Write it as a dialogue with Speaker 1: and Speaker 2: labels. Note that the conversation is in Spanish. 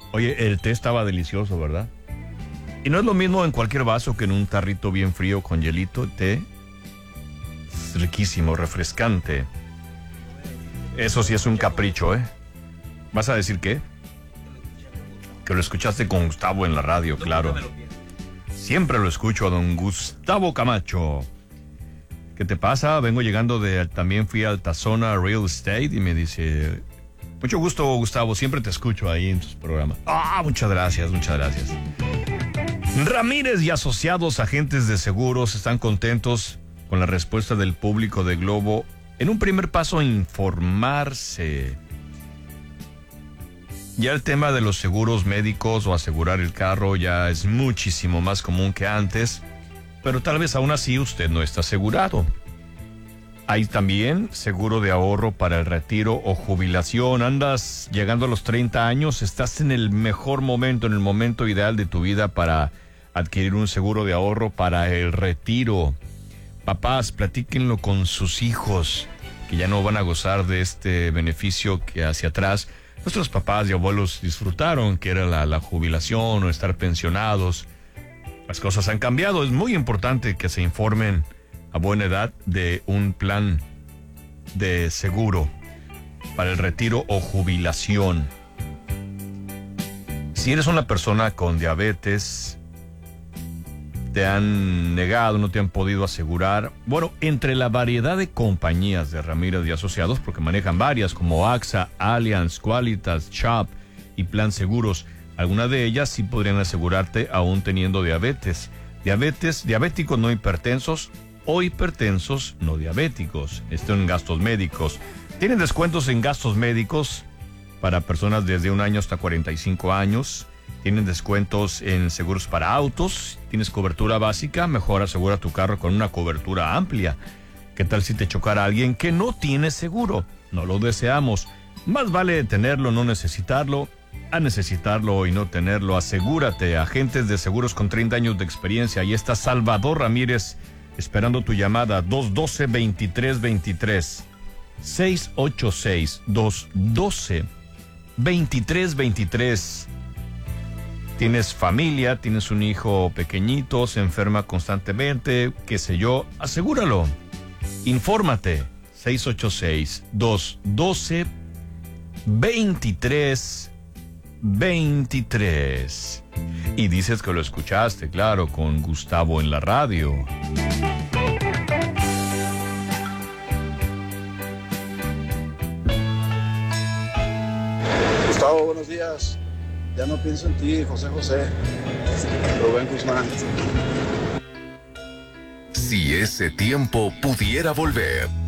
Speaker 1: Oye, el té estaba delicioso, ¿verdad? Y no es lo mismo en cualquier vaso que en un tarrito bien frío con hielito. Té es riquísimo, refrescante. Eso sí es un capricho, ¿eh? ¿Vas a decir qué? Que lo escuchaste con Gustavo en la radio, claro. Siempre lo escucho a don Gustavo Camacho. ¿Qué te pasa? Vengo llegando también fui a Altazona Real Estate y me dice, mucho gusto, Gustavo, siempre te escucho ahí en tus programas. Muchas gracias, muchas gracias. Ramírez y asociados agentes de seguros están contentos con la respuesta del público de Globo. En un primer paso, informarse. Ya el tema de los seguros médicos o asegurar el carro ya es muchísimo más común que antes, pero tal vez aún así usted no está asegurado. Hay también seguro de ahorro para el retiro o jubilación. Andas llegando a los 30 años, estás en el mejor momento, en el momento ideal de tu vida para adquirir un seguro de ahorro para el retiro. Papás, platíquenlo con sus hijos, que ya no van a gozar de este beneficio que hacia atrás nuestros papás y abuelos disfrutaron, que era la jubilación o estar pensionados. Las cosas han cambiado. Es muy importante que se informen a buena edad de un plan de seguro para el retiro o jubilación. Si eres una persona con diabetes, te han negado, no te han podido asegurar. Bueno, entre la variedad de compañías de Ramírez y Asociados, porque manejan varias como AXA, Allianz, Qualitas, Chubb y Plan Seguros, algunas de ellas sí podrían asegurarte aún teniendo diabetes. Diabéticos no hipertensos o hipertensos no diabéticos. Esto en gastos médicos. Tienen descuentos en gastos médicos para personas desde 1 año hasta 45 años. Tienen descuentos en seguros para autos. Tienes cobertura básica, mejor asegura tu carro con una cobertura amplia. ¿Qué tal si te chocara alguien que no tiene seguro? No lo deseamos. Más vale tenerlo, no necesitarlo, a necesitarlo y no tenerlo. Asegúrate. Agentes de seguros con 30 años de experiencia. Ahí está Salvador Ramírez esperando tu llamada. 212-2323. 686-212-2323. Tienes familia, tienes un hijo pequeñito, se enferma constantemente, qué sé yo, asegúralo. Infórmate. 686-212-2323. Y dices que lo escuchaste, claro, con Gustavo en la radio.
Speaker 2: Gustavo, buenos días. Ya no pienso en ti, José José. Rubén Guzmán.
Speaker 3: Si ese tiempo pudiera volver.